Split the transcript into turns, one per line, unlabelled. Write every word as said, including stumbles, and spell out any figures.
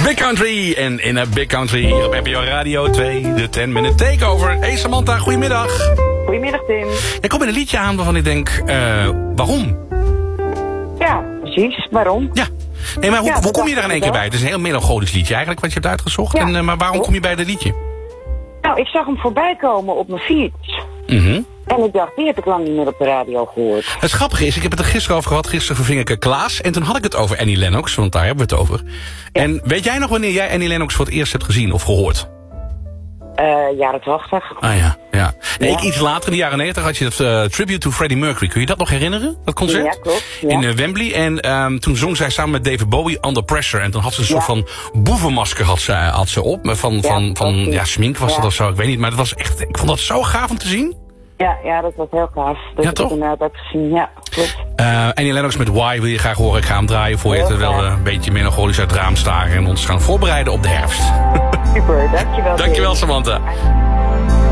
Big Country en in a Big Country hier op N P O Radio twee, de ten minute takeover. Hey Samantha, goedemiddag.
Goedemiddag Tim.
Ik kom in een liedje aan waarvan ik denk, uh, waarom?
Ja, precies, waarom?
Ja. Nee, maar hoe,
ja,
hoe kom je daar in één keer bij? Het is een heel melancholisch liedje eigenlijk wat je hebt uitgezocht.
Ja,
en, uh, maar waarom kom je bij dit liedje?
Nou, ik zag hem voorbij komen op mijn fiets.
Mm-hmm.
En ik dacht, die heb ik lang niet meer op de radio gehoord.
Het grappige is, ik heb het er gisteren over gehad. Gisteren verving ik Klaas. En toen had ik het over Annie Lennox, want daar hebben we het over. Ja. En weet jij nog wanneer jij Annie Lennox voor het eerst hebt gezien of gehoord?
Uh, jaren tachtig.
Ah ja, ja. Nee,
ja.
Ik iets later, in de jaren negentig, had je het uh, Tribute to Freddie Mercury. Kun je dat nog herinneren, dat concert?
Ja, klopt. Ja.
In uh, Wembley. En um, toen zong zij samen met David Bowie Under Pressure. En toen had ze een soort
ja.
van boevenmasker had ze, had ze op. Van, ja, van, van ja, smink was ja. dat of zo, ik weet niet. Maar het was echt, ik vond dat zo gaaf om te zien.
Ja, ja, dat was heel gaaf. Dat
ja,
ik
toch?
inderdaad heb gezien, ja, klopt.
Uh, Annie Lennox met Why wil je graag horen. Ik ga hem draaien voor je, terwijl we een beetje melancholisch uit het raam staren en ons gaan voorbereiden op de herfst.
Super, dankjewel.
Dankjewel, Samantha.